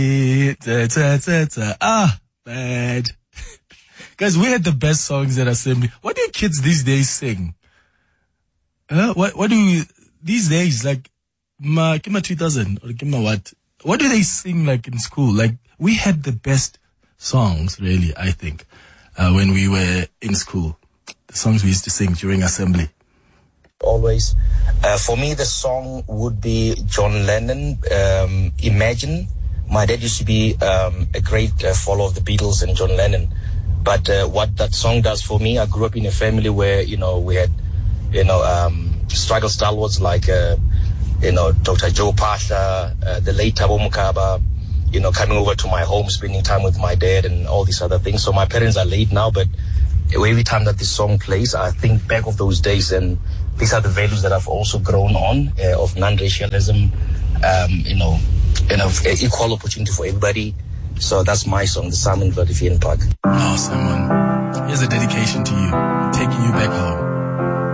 Bad. Guys, we had the best songs at assembly. What do kids these days sing? What do you, these days, like, Kima 2000 or Kima what? What do they sing like in school? Like, we had the best songs, really, I think, when we were in school. The songs we used to sing during assembly. Always. For me, the song would be John Lennon, Imagine. My dad used to be a great follower of the Beatles and John Lennon. But what that song does for me, I grew up in a family where, we had, struggle stalwarts like, Dr. Joe Pasha, the late Thabo Mokaba, coming over to my home, spending time with my dad and all these other things. So my parents are late now, but every time that this song plays, I think back of those days, and these are the values that I've also grown on, of non-racialism, and of equal opportunity for everybody. So that's my song, the Simon Verdifian Park. Oh, Simon, here's a dedication to you, taking you back home.